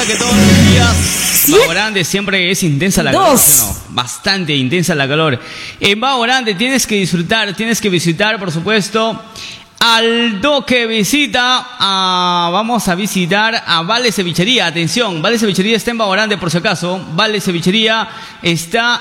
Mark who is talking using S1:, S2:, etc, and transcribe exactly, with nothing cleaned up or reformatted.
S1: que todos los días Bajo Grande siempre es intensa la calor, ¿no? Bastante intensa la calor. En Bajo Grande tienes que disfrutar, tienes que visitar, por supuesto, al Doque visita a, vamos a visitar a Vale Cevichería. Atención, Vale Cevichería está en Bajo Grande, por si acaso. Vale Cevichería está